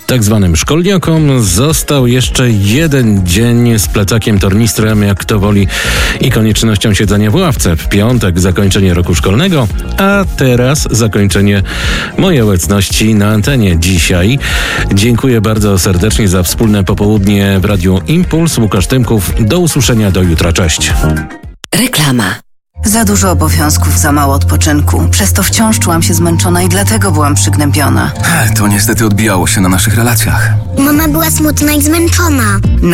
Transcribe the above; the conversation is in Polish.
Tak zwanym szkolniakom został jeszcze jeden dzień z plecakiem, tornistrem, jak to woli, i koniecznością siedzenia w ławce. W piątek zakończenie roku szkolnego, a teraz zakończenie mojej obecności na antenie dzisiaj. Dziękuję bardzo serdecznie za wspólne popołudnie w Radiu Impuls. Łukasz Tymków. Do usłyszenia, do jutra. Cześć. Reklama. Za dużo obowiązków, za mało odpoczynku. Przez to wciąż czułam się zmęczona i dlatego byłam przygnębiona. To niestety odbijało się na naszych relacjach. Mama była smutna i zmęczona.